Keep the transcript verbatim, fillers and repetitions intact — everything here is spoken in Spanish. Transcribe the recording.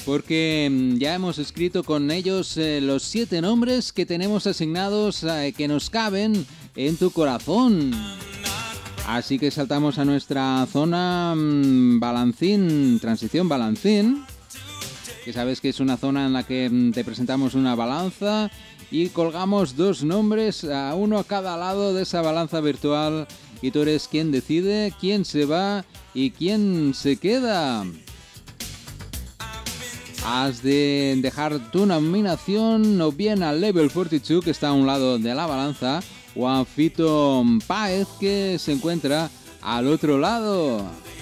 porque ya hemos escrito con ellos eh, los siete nombres que tenemos asignados eh, que nos caben en tu corazón. Así que saltamos a nuestra zona mmm, balancín, transición balancín, que sabes que es una zona en la que mmm, te presentamos una balanza y colgamos dos nombres, a uno a cada lado de esa balanza virtual, y tú eres quien decide quién se va y quién se queda. Has de dejar tu nominación o bien a Level cuarenta y dos, que está a un lado de la balanza, o a Fito Páez, que se encuentra al otro lado.